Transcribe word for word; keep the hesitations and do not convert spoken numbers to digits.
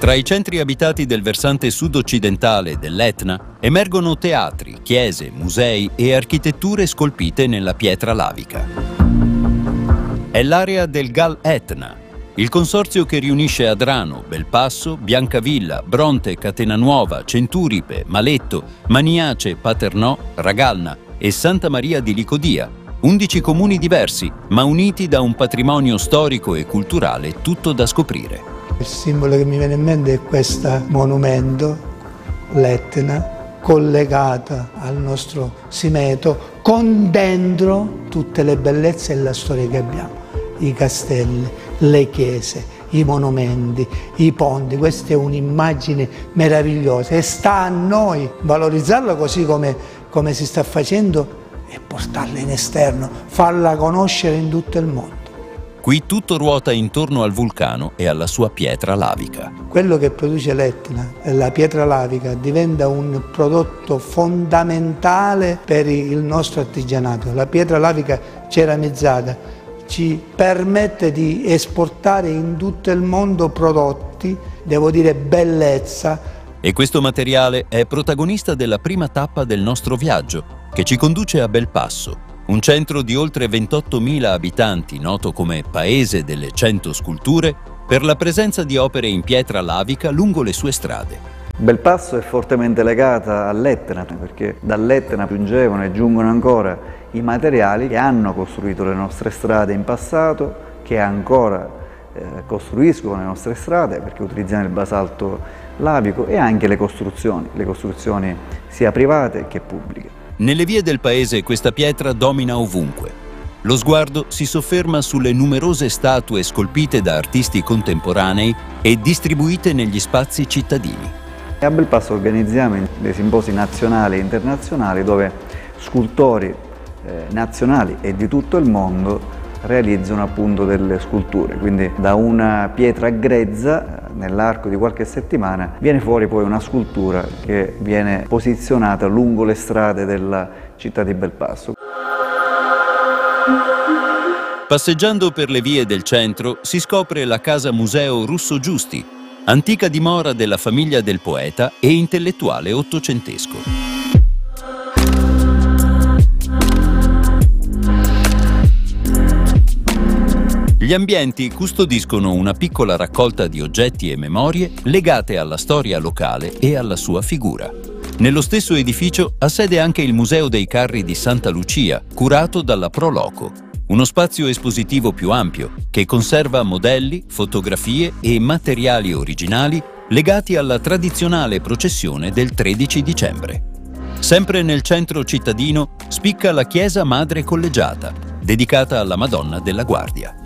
Tra i centri abitati del versante sud-occidentale dell'Etna emergono teatri, chiese, musei e architetture scolpite nella pietra lavica. È l'area del Gal Etna, il consorzio che riunisce Adrano, Belpasso, Biancavilla, Bronte, Catenanuova, Centuripe, Maletto, Maniace, Paternò, Ragalna e Santa Maria di Licodia, undici comuni diversi, ma uniti da un patrimonio storico e culturale tutto da scoprire. Il simbolo che mi viene in mente è questo monumento, l'Etna, collegata al nostro Simeto, con dentro tutte le bellezze e la storia che abbiamo. I castelli, le chiese, i monumenti, i ponti. Questa è un'immagine meravigliosa e sta a noi valorizzarla così come, come si sta facendo e portarla in esterno, farla conoscere in tutto il mondo. Qui tutto ruota intorno al vulcano e alla sua pietra lavica. Quello che produce l'Etna, la pietra lavica, diventa un prodotto fondamentale per il nostro artigianato. La pietra lavica ceramizzata ci permette di esportare in tutto il mondo prodotti, devo dire bellezza. E questo materiale è protagonista della prima tappa del nostro viaggio, che ci conduce a Belpasso, un centro di oltre ventottomila abitanti, noto come Paese delle Cento Sculture, per la presenza di opere in pietra lavica lungo le sue strade. Belpasso è fortemente legata all'Etna, perché dall'Etna giungevano e giungono ancora i materiali che hanno costruito le nostre strade in passato, che ancora eh, costruiscono le nostre strade, perché utilizziamo il basalto lavico, e anche le costruzioni, le costruzioni sia private che pubbliche. Nelle vie del paese questa pietra domina ovunque. Lo sguardo si sofferma sulle numerose statue scolpite da artisti contemporanei e distribuite negli spazi cittadini. A Belpasso organizziamo dei simposi nazionali e internazionali dove scultori eh, nazionali e di tutto il mondo realizzano appunto delle sculture. Quindi da una pietra grezza, nell'arco di qualche settimana, viene fuori poi una scultura che viene posizionata lungo le strade della città di Belpasso. Passeggiando per le vie del centro si scopre la casa museo Russo Giusti, antica dimora della famiglia del poeta e intellettuale ottocentesco. Gli ambienti custodiscono una piccola raccolta di oggetti e memorie legate alla storia locale e alla sua figura. Nello stesso edificio ha sede anche il Museo dei Carri di Santa Lucia, curato dalla Pro Loco, uno spazio espositivo più ampio che conserva modelli, fotografie e materiali originali legati alla tradizionale processione del tredici dicembre. Sempre nel centro cittadino spicca la chiesa Madre Collegiata, dedicata alla Madonna della Guardia.